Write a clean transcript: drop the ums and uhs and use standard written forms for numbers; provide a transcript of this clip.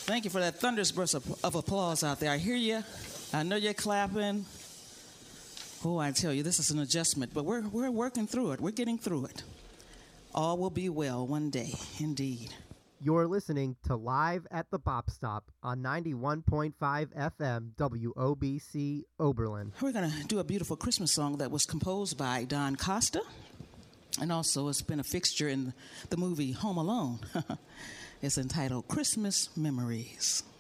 Thank you for that thunderous burst of applause out there. I hear you. I know you're clapping. Oh, I tell you, this is an adjustment, but we're working through it. We're getting through it. All will be well one day, indeed. You're listening to Live at the Bop Stop on 91.5 FM WOBC Oberlin. We're going to do a beautiful Christmas song that was composed by Don Costa, and also it's been a fixture in the movie Home Alone. It's entitled Christmas Memories.